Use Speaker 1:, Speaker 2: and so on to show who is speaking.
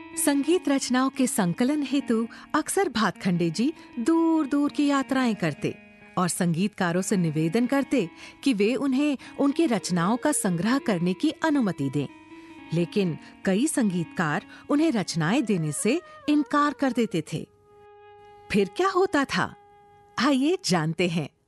Speaker 1: संगीत रचनाओं के संकलन हेतु अक्सर भातखंडे जी दूर दूर की यात्राएं करते और संगीतकारों से निवेदन करते कि वे उन्हें उनकी रचनाओं का संग्रह करने की अनुमति दें। लेकिन कई संगीतकार उन्हें रचनाएं देने से इनकार कर देते थे। फिर क्या होता था, आइए जानते हैं।